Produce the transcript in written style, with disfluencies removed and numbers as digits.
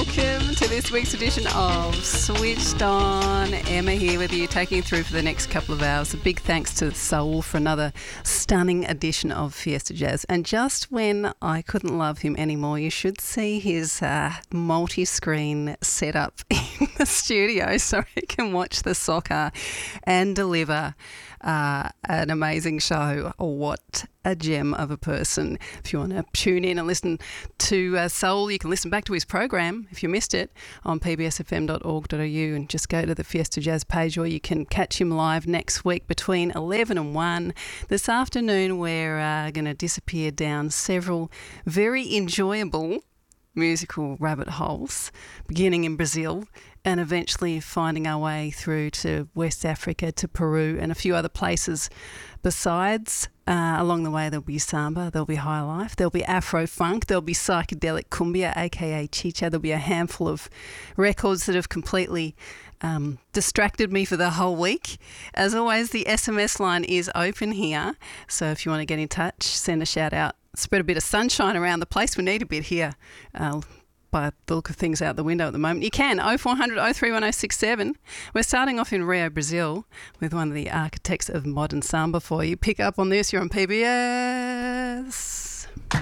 welcome to this week's edition of Switched On. Emma here with you, taking you through for the next couple of hours. A big thanks to Saul for another stunning edition of Fiesta Jazz. And just when I couldn't love him anymore, you should see his multi-screen setup in the studio so he can watch the soccer and deliver an amazing show. What a gem of a person. If you want to tune in and listen to Saul, you can listen back to his program if you missed it on pbsfm.org.au and just go to the Fiesta Jazz page, or you can catch him live next week between 11 and 1. This afternoon we're going to disappear down several very enjoyable musical rabbit holes, beginning in Brazil and eventually finding our way through to West Africa, to Peru and a few other places besides. Along the way there'll be samba, there'll be high life, there'll be Afro-funk, there'll be psychedelic cumbia, aka chicha. There'll be a handful of records that have completely distracted me for the whole week. As always, the SMS line is open here, so if you want to get in touch, send a shout out. Spread a bit of sunshine around the place. We need a bit here by the look of things out the window at the moment. You can, 0400 031067. We're starting off in Rio, Brazil, with one of the architects of modern samba for you. Pick up on this, you're on PBS.